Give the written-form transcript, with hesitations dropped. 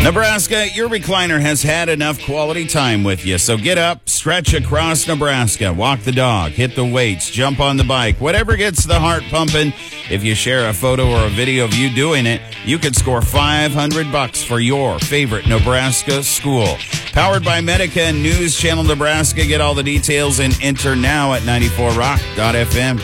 Nebraska, your recliner has had enough quality time with you. So get up, stretch across Nebraska, walk the dog, hit the weights, jump on the bike, whatever gets the heart pumping. If you share a photo or a video of you doing it, you could score $500 for your favorite Nebraska school. Powered by Medica and News Channel Nebraska. Get all the details and enter now at 94rock.fm.